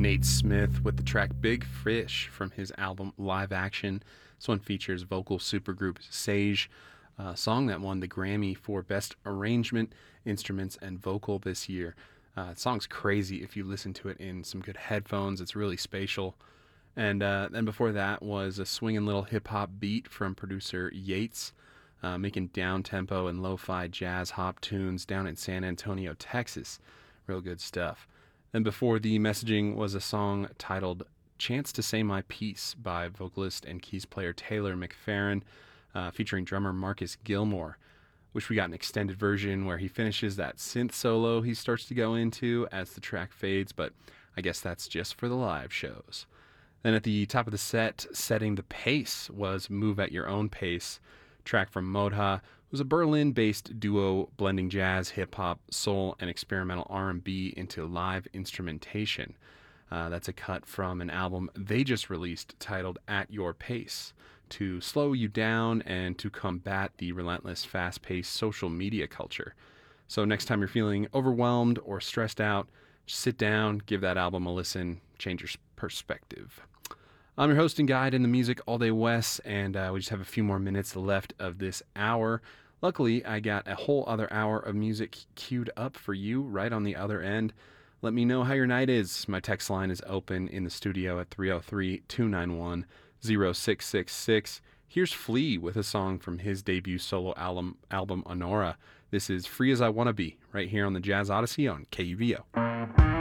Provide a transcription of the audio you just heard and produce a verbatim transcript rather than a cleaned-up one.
Nate Smith with the track Big Fish from his album Live Action. This one features vocal supergroup Sage, a song that won the Grammy for Best Arrangement, Instruments, and Vocal this year. Uh, the song's crazy if you listen to it in some good headphones. It's really spatial. And uh, then before that was a swinging little hip-hop beat from producer Yates, uh, making down-tempo and lo-fi jazz hop tunes down in San Antonio, Texas. Real good stuff. Then before the messaging was a song titled Chance to Say My Piece by vocalist and keys player Taylor McFerrin, uh, featuring drummer Marcus Gilmore. Wish we got an extended version where he finishes that synth solo he starts to go into as the track fades, but I guess that's just for the live shows. Then at the top of the set, setting the pace, was Move at Your Own Pace, track from Modha. It was a Berlin-based duo blending jazz, hip-hop, soul, and experimental R and B into live instrumentation. Uh, that's a cut from an album they just released titled At Your Pace, to slow you down and to combat the relentless, fast-paced social media culture. So next time you're feeling overwhelmed or stressed out, just sit down, give that album a listen, change your perspective. I'm your host and guide in the music all day Wes, and uh, we just have a few more minutes left of this hour. Luckily, I got a whole other hour of music queued up for you right on the other end. Let me know how your night is. My text line is open in the studio at three oh three, two nine one, oh six six six. Here's Flea with a song from his debut solo album, album Honora. This is Free As I Wanna Be, right here on the Jazz Odyssey on K U V O.